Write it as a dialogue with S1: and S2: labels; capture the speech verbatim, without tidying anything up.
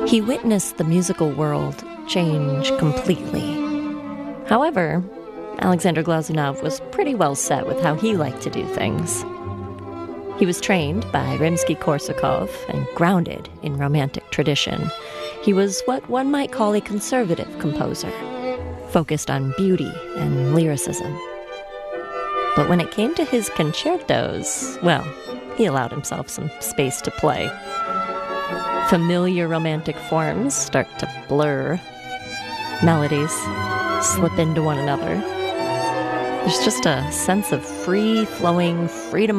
S1: He witnessed the musical world change completely. However, Alexander Glazunov was pretty well set with how he liked to do things. He was trained by Rimsky-Korsakov and grounded in Romantic tradition. He was what one might call a conservative composer, focused on beauty and lyricism. But when it came to his concertos, well, he allowed himself some space to play. Familiar romantic forms start to blur. Melodies slip into one another. There's just a sense of free-flowing, freedom